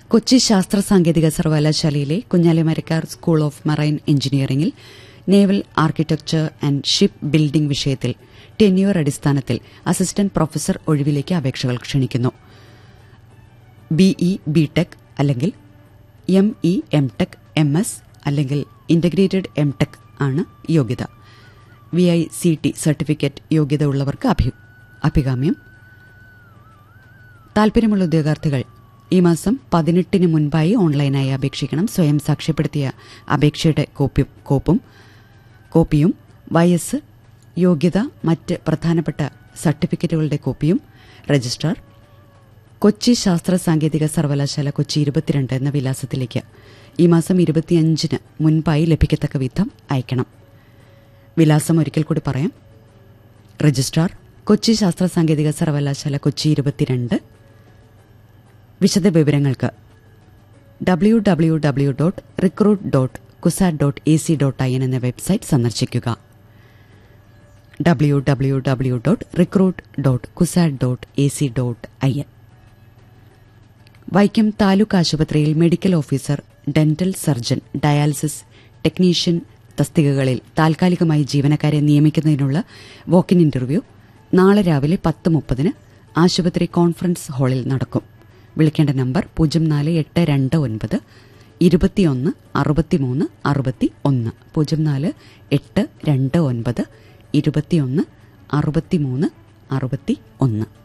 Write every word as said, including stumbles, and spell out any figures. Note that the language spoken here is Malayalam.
കൊച്ചി ശാസ്ത്ര സാങ്കേതിക സർവകലാശാലയിലെ കുഞ്ഞാലിമരക്കാർ സ്കൂൾ ഓഫ് മറൈൻ എഞ്ചിനീയറിംഗിൽ naval architecture and ship building വിഷയത്തിൽ ടെന്യൂർ അടിസ്ഥാനത്തിൽ അസിസ്റ്റന്റ് പ്രൊഫസർ ഒഴിവിലേക്ക് അപേക്ഷകൾ ക്ഷണിക്കുന്നു. ബിഇ ബിടെക് അല്ലെങ്കിൽ M E M tech M S അല്ലെങ്കിൽ ഇന്റഗ്രേറ്റഡ് എം ടെക് ആണ് യോഗ്യത. V I C T certificate യോഗ്യത ഉള്ളവർക്ക് അഭികാമ്യം. താൽപര്യമുള്ള ഉദ്യോഗാർത്ഥികൾ ഈ മാസം പതിനെട്ടിന് മുൻപായി ഓൺലൈനായി അപേക്ഷിക്കണം. സ്വയം സാക്ഷ്യപ്പെടുത്തിയ അപേക്ഷയുടെ കോപ്പും കോപ്പിയും വയസ്സ്, യോഗ്യത, മറ്റ് പ്രധാനപ്പെട്ട സർട്ടിഫിക്കറ്റുകളുടെ കോപ്പിയും രജിസ്ട്രാർ കൊച്ചി ശാസ്ത്ര സാങ്കേതിക സർവകലാശാല കൊച്ചി ഇരുപത്തിരണ്ട് എന്ന വിലാസത്തിലേക്ക് ഈ മാസം ഇരുപത്തിയഞ്ചിന് മുൻപായി ലഭിക്കത്തക്ക വിധം അയക്കണം. വിലാസം ഒരിക്കൽ കൂടി പറയാം. രജിസ്ട്രാർ കൊച്ചി ശാസ്ത്ര സാങ്കേതിക സർവകലാശാല കൊച്ചി ഇരുപത്തിരണ്ട്. വിശദ വിവരങ്ങൾക്ക് W W W dot recruit dot CUSAT dot A C dot I N എന്ന വെബ്സൈറ്റ് സന്ദർശിക്കുക. W W W dot recruit dot CUSAT dot A C dot I N. Vaikom taluk ആശുപത്രിയിൽ medical officer, dental surgeon, dialysis technician തസ്തികകളിൽ താൽക്കാലികമായി ജീവനക്കാരെ നിയമിക്കുന്നതിനുള്ള വോക്കിൻ ഇന്റർവ്യൂ നാളെ രാവിലെ പത്ത് മുപ്പതിന് ആശുപത്രി കോൺഫറൻസ് ഹാളിൽ നടക്കും. വിളിക്കേണ്ട നമ്പർ പൂജ്യം നാല് എട്ട് രണ്ട് ഒൻപത് ഇരുപത്തിയൊന്ന് അറുപത്തിമൂന്ന് അറുപത്തി ഒന്ന് പൂജ്യം നാല് എട്ട് രണ്ട് ഒൻപത് ഇരുപത്തിയൊന്ന് അറുപത്തിമൂന്ന് അറുപത്തി ഒന്ന്.